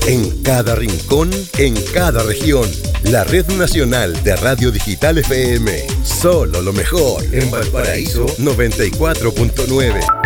En cada rincón, en cada región. La Red Nacional de Radio Digital FM. Solo lo mejor. En Valparaíso 94.9.